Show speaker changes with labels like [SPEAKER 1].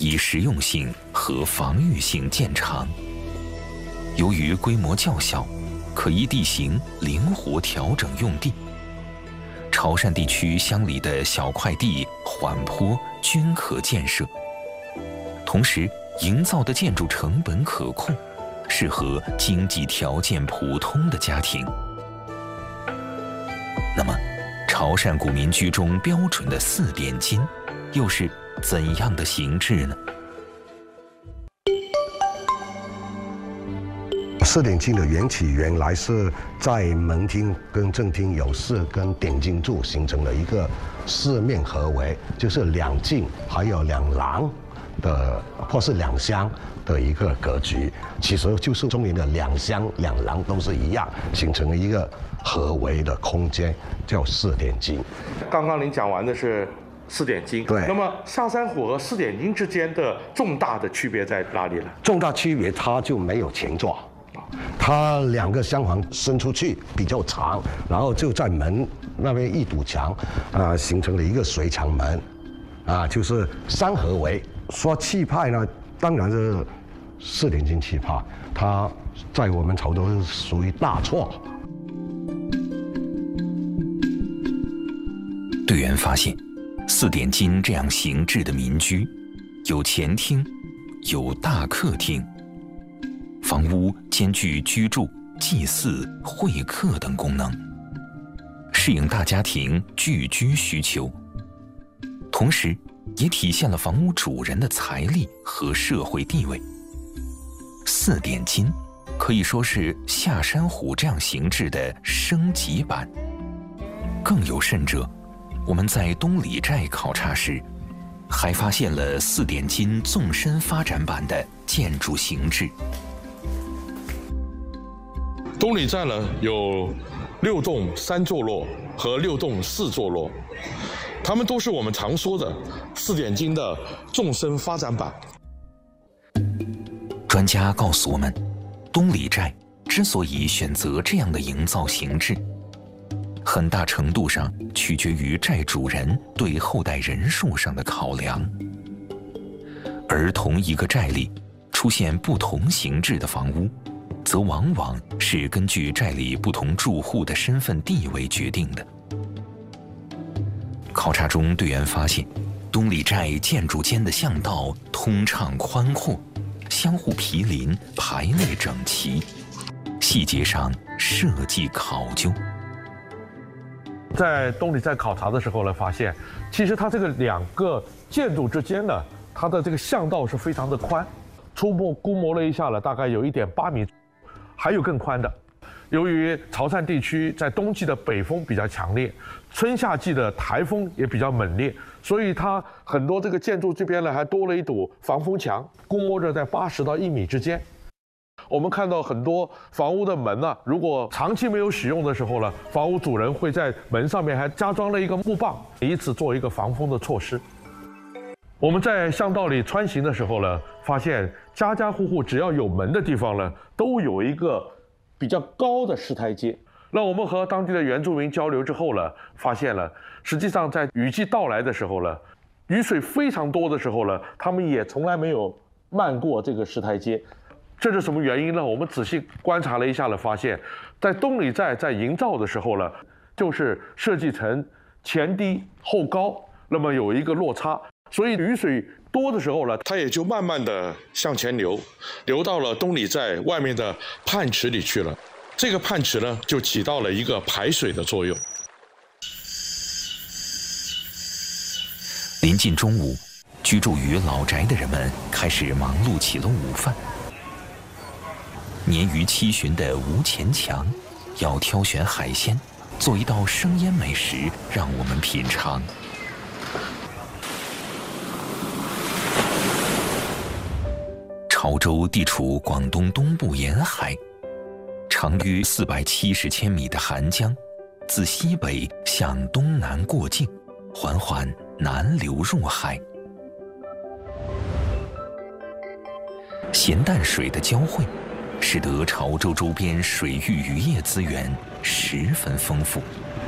[SPEAKER 1] 以实用性和防御性见长。由于规模较小，可依地形灵活调整用地。潮汕地区乡里的小块地、缓坡均可建设，同时营造的建筑成本可控，适合经济条件普通的家庭。那么，潮汕古民居中标准的4点金，又是怎样的形制呢
[SPEAKER 2] ？4点金的缘起原来是在门厅跟正厅有4根点金柱形成了一个4面合围，就是2进还有2廊的，或是2厢的一个格局。其实就是中间的2厢2廊都是一样，形成了一个合围的空间，叫4点金。
[SPEAKER 3] 刚刚您讲完的是4点金，
[SPEAKER 2] 对。
[SPEAKER 3] 那么下山虎和4点金之间的重大的区别在哪里呢？
[SPEAKER 2] 重大区别，它就没有前座。它2个厢房伸出去比较长，然后就在门那边一堵墙，形成了一个水墙门，就是3合围。说气派呢，当然是4点金气派，它在我们潮州是属于大错。
[SPEAKER 1] 队员发现，4点金这样形制的民居，有前厅，有大客厅。房屋兼具居住、祭祀、会客等功能，适应大家庭聚居需求，同时也体现了房屋主人的财力和社会地位。4点金可以说是下山虎这样形制的升级版。更有甚者，我们在东里寨考察时，还发现了4点金纵深发展版的建筑形制。
[SPEAKER 4] 东里寨呢有6栋3座落和6栋4座落，它们都是我们常说的4点金的纵深发展版。
[SPEAKER 1] 专家告诉我们，东里寨之所以选择这样的营造形制，很大程度上取决于寨主人对后代人数上的考量。而同一个寨里出现不同形制的房屋，则往往是根据寨里不同住户的身份地位决定的。考察中，队员发现，东里寨建筑间的巷道通畅宽阔，相互毗邻，排列整齐，细节上设计考究。
[SPEAKER 3] 在东里寨考察的时候呢，发现其实它这个2个建筑之间呢，它的这个巷道是非常的宽，初步估摸了一下了，大概有1.8米。还有更宽的。由于潮汕地区在冬季的北风比较强烈，春夏季的台风也比较猛烈，所以它很多这个建筑这边呢还多了一堵防风墙，估摸着在80到1米之间。我们看到很多房屋的门呢，如果长期没有使用的时候呢，房屋主人会在门上面还加装了一个木棒，以此做一个防风的措施。我们在巷道里穿行的时候呢，发现家家户户只要有门的地方呢，都有一个比较高的石台阶。那我们和当地的原住民交流之后呢，发现了实际上在雨季到来的时候呢，雨水非常多的时候呢，他们也从来没有漫过这个石台阶。这是什么原因呢？我们仔细观察了一下呢，发现在东里寨在营造的时候呢，就是设计成前低后高，那么有一个落差。所以雨水多的时候呢，
[SPEAKER 4] 它也就慢慢的向前流，流到了东里寨外面的泮池里去了。这个泮池呢，就起到了一个排水的作用。
[SPEAKER 1] 临近中午，居住于老宅的人们开始忙碌起了午饭。年逾7旬的吴前强要挑选海鲜，做一道生腌美食让我们品尝。潮州地处广东东部沿海，长约470千米的韩江，自西北向东南过境，缓缓南流入海。咸淡水的交汇，使得潮州周边水域渔业资源十分丰富。